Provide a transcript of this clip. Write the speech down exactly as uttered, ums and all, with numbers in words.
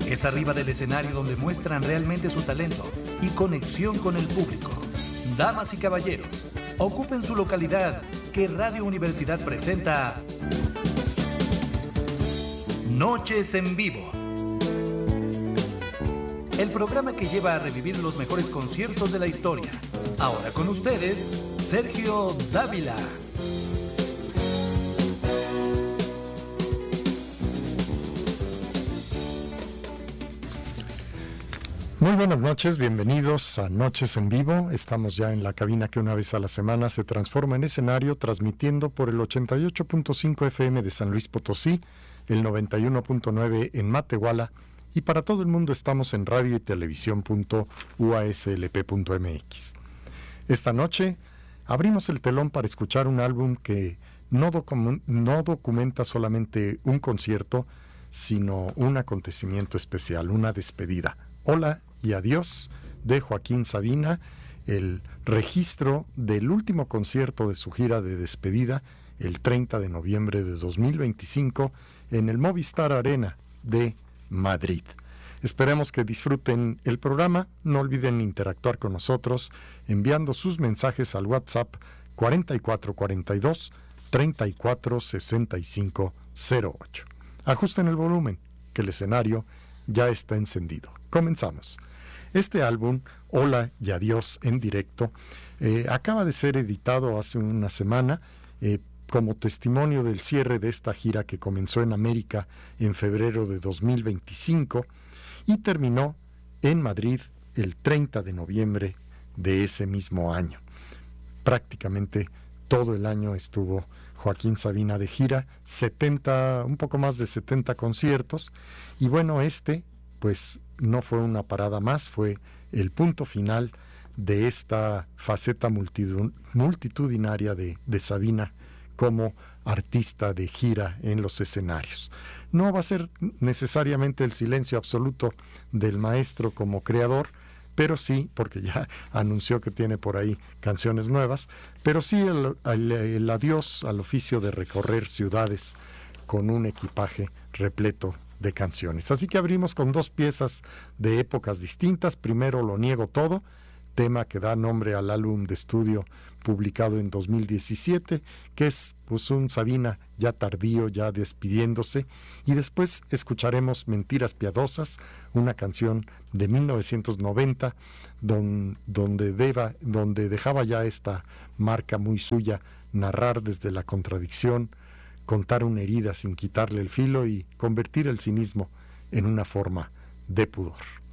Es arriba del escenario donde muestran realmente su talento y conexión con el público. Damas y caballeros, ocupen su localidad, que Radio Universidad presenta Noches en Vivo. El programa que lleva a revivir los mejores conciertos de la historia. Ahora con ustedes, Sergio Dávila. Muy buenas noches, bienvenidos a Noches en Vivo. Estamos ya en la cabina que una vez a la semana se transforma en escenario, transmitiendo por el ochenta y ocho punto cinco F M de San Luis Potosí, el noventa y uno punto nueve en Matehuala, y para todo el mundo estamos en radio y televisión punto u a s l p punto m x. Esta noche abrimos el telón para escuchar un álbum que no, docu- no documenta solamente un concierto, sino un acontecimiento especial, una despedida. Hola y adiós de Joaquín Sabina, el registro del último concierto de su gira de despedida el treinta de noviembre de dos mil veinticinco en el Movistar Arena de Madrid. Esperemos que disfruten el programa. No olviden interactuar con nosotros enviando sus mensajes al WhatsApp cuarenta y cuatro cuarenta y dos treinta y cuatro sesenta y cinco cero ocho. Ajusten el volumen, que el escenario ya está encendido. Comenzamos. Este álbum, Hola y Adiós en directo, eh, acaba de ser editado hace una semana eh, como testimonio del cierre de esta gira que comenzó en América en febrero de dos mil veinticinco y terminó en Madrid el treinta de noviembre de ese mismo año. Prácticamente todo el año estuvo Joaquín Sabina de gira, setenta, un poco más de setenta conciertos, y bueno, este pues no fue una parada más, fue el punto final de esta faceta multitud, multitudinaria de, de Sabina como artista de gira en los escenarios. No va a ser necesariamente el silencio absoluto del maestro como creador, pero sí, porque ya anunció que tiene por ahí canciones nuevas, pero sí el, el, el adiós al oficio de recorrer ciudades con un equipaje repleto de canciones. Así que abrimos con dos piezas de épocas distintas. Primero, Lo Niego Todo, tema que da nombre al álbum de estudio publicado en dos mil diecisiete, que es pues un Sabina ya tardío, ya despidiéndose, y después escucharemos Mentiras Piadosas, una canción de mil novecientos noventa, don, donde, deba, donde dejaba ya esta marca muy suya, narrar desde la contradicción, contar una herida sin quitarle el filo y convertir el cinismo en una forma de pudor.